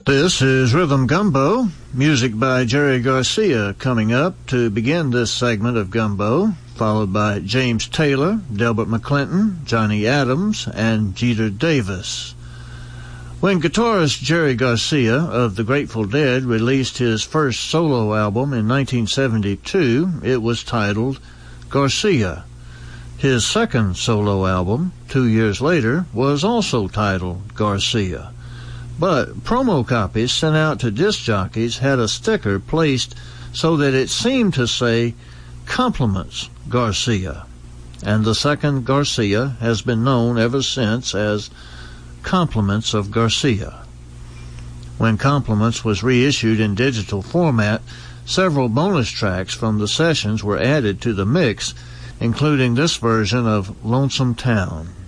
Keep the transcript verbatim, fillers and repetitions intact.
This is Rhythm Gumbo, music by Jerry Garcia coming up to begin this segment of Gumbo, followed by James Taylor, Delbert McClinton, Johnny Adams, and Jeter Davis. When guitarist Jerry Garcia of the Grateful Dead released his first solo album in nineteen seventy-two, it was titled Garcia. His second solo album, two years later, was also titled Garcia. But promo copies sent out to disc jockeys had a sticker placed so that it seemed to say Compliments Garcia. And the second Garcia has been known ever since as Compliments of Garcia. When Compliments was reissued in digital format, several bonus tracks from the sessions were added to the mix, including this version of Lonesome Town.